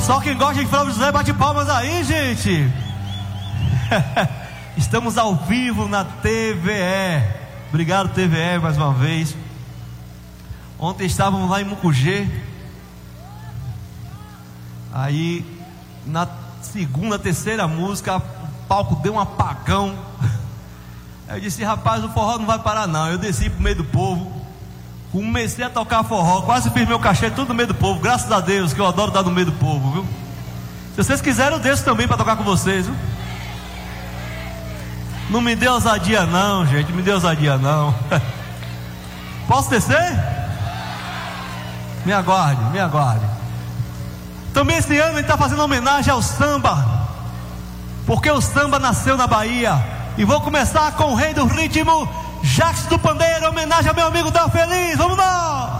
Só quem gosta de Flávio José bate palmas aí, gente. Estamos ao vivo na TVE. Obrigado, TVE, mais uma vez. Ontem estávamos lá em Mucugê. Aí na segunda, terceira música, o palco deu um apagão. Aí eu disse: rapaz, o forró não vai parar não. Eu desci pro meio do povo, comecei a tocar forró, quase fiz meu cachê tudo no meio do povo. Graças a Deus, que eu adoro estar no meio do povo, viu? Se vocês quiserem, eu desço também para tocar com vocês, viu? Não me dê ousadia não, gente, me dê ousadia não. Posso descer? Me aguarde, me aguarde. Também esse ano a gente está fazendo homenagem ao samba, porque o samba nasceu na Bahia. E vou começar com o rei do ritmo, Jacques do Pandeiro, homenagem ao meu amigo Del Feliz. Vamos lá!